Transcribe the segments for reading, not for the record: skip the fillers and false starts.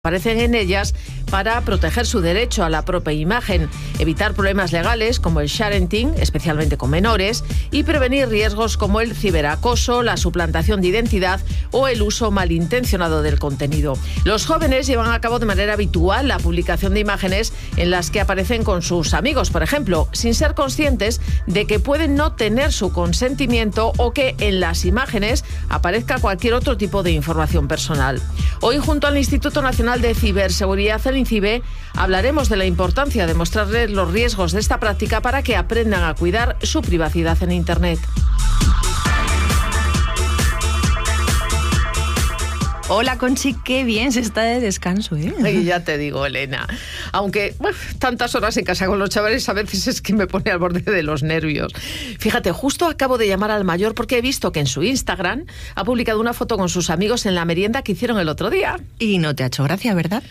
aparecen en ellas para proteger su derecho a la propia imagen, evitar problemas legales como el sharenting, especialmente con menores, y prevenir riesgos como el ciberacoso, la suplantación de identidad o el uso malintencionado del contenido. Los jóvenes llevan a cabo de manera habitual la publicación de imágenes en las que aparecen con sus amigos, por ejemplo, sin ser conscientes de que pueden no tener su consentimiento o que en las imágenes aparezca cualquier otro tipo de información personal. Hoy, junto al Instituto Nacional de Ciberseguridad, el INCIBE, hablaremos de la importancia de mostrarles los riesgos de esta práctica para que aprendan a cuidar su privacidad en Internet. Hola, Conchi, qué bien se está de descanso, ¿eh? Ay, ya te digo, Elena. Aunque tantas horas en casa con los chavales a veces es que me pone al borde de los nervios. Fíjate, justo acabo de llamar al mayor porque he visto que en su Instagram ha publicado una foto con sus amigos en la merienda que hicieron el otro día. Y no te ha hecho gracia, ¿verdad?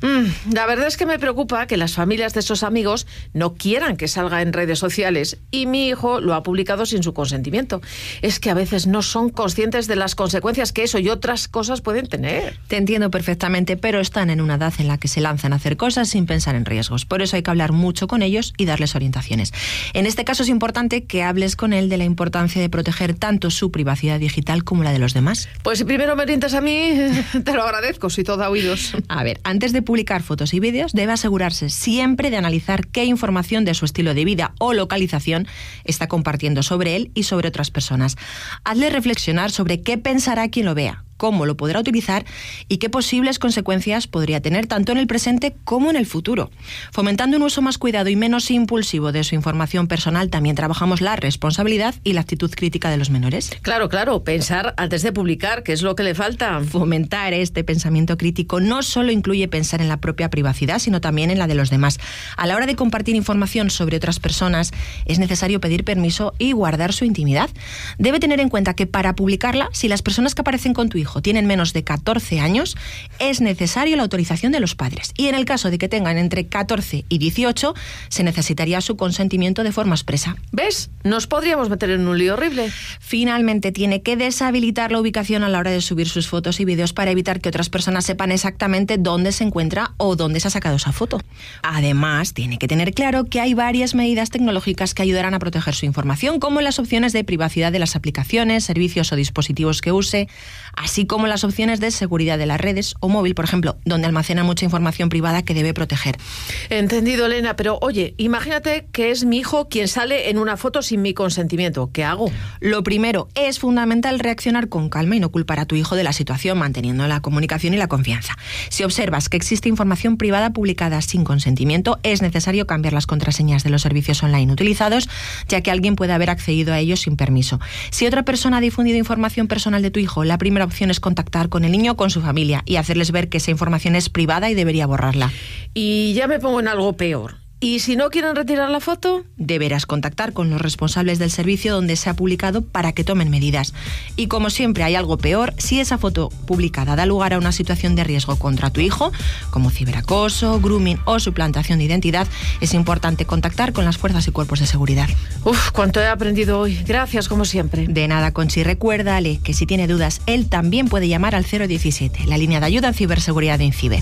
La verdad es que me preocupa que las familias de esos amigos no quieran que salga en redes sociales y mi hijo lo ha publicado sin su consentimiento. Es que a veces no son conscientes de las consecuencias que eso y otras cosas pueden tener. Te entiendo perfectamente, pero están en una edad en la que se lanzan a hacer cosas sin pensar en riesgos. Por eso hay que hablar mucho con ellos y darles orientaciones. En este caso es importante que hables con él de la importancia de proteger tanto su privacidad digital como la de los demás. Pues si primero me orientas a mí, te lo agradezco, soy toda oídos. A ver, antes de publicar fotos y vídeos, debe asegurarse siempre de analizar qué información de su estilo de vida o localización está compartiendo sobre él y sobre otras personas. Hazle reflexionar sobre qué pensará quien lo vea, cómo lo podrá utilizar y qué posibles consecuencias podría tener tanto en el presente como en el futuro. Fomentando un uso más cuidado y menos impulsivo de su información personal, también trabajamos la responsabilidad y la actitud crítica de los menores. Claro, pensar antes de publicar, ¿qué es lo que le falta? Fomentar este pensamiento crítico no solo incluye pensar en la propia privacidad, sino también en la de los demás. A la hora de compartir información sobre otras personas, es necesario pedir permiso y guardar su intimidad. Debe tener en cuenta que para publicarla, si las personas que aparecen con tu hijo tienen menos de 14 años, es necesario la autorización de los padres. Y en el caso de que tengan entre 14 y 18, se necesitaría su consentimiento de forma expresa. ¿Ves? Nos podríamos meter en un lío horrible. Finalmente, tiene que deshabilitar la ubicación a la hora de subir sus fotos y vídeos para evitar que otras personas sepan exactamente dónde se encuentra o dónde se ha sacado esa foto. Además, tiene que tener claro que hay varias medidas tecnológicas que ayudarán a proteger su información, como las opciones de privacidad de las aplicaciones, servicios o dispositivos que use, así como las opciones de seguridad de las redes o móvil, por ejemplo, donde almacena mucha información privada que debe proteger. Entendido, Elena, pero oye, imagínate que es mi hijo quien sale en una foto sin mi consentimiento. ¿Qué hago? Lo primero, es fundamental reaccionar con calma y no culpar a tu hijo de la situación, manteniendo la comunicación y la confianza. Si observas que existe información privada publicada sin consentimiento, es necesario cambiar las contraseñas de los servicios online utilizados, ya que alguien puede haber accedido a ellos sin permiso. Si otra persona ha difundido información personal de tu hijo, la primera opción es contactar con el niño o con su familia y hacerles ver que esa información es privada y debería borrarla. Y ya me pongo en algo peor. ¿Y si no quieren retirar la foto? Deberás contactar con los responsables del servicio donde se ha publicado para que tomen medidas. Y como siempre hay algo peor, si esa foto publicada da lugar a una situación de riesgo contra tu hijo, como ciberacoso, grooming o suplantación de identidad, es importante contactar con las fuerzas y cuerpos de seguridad. Cuánto he aprendido hoy. Gracias, como siempre. De nada, Conchi. Recuérdale que si tiene dudas, él también puede llamar al 017, la línea de ayuda en ciberseguridad de INCIBE.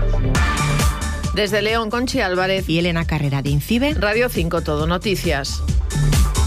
Desde León, Conchi Álvarez y Elena Carrera de INCIBE. Radio 5 Todo Noticias.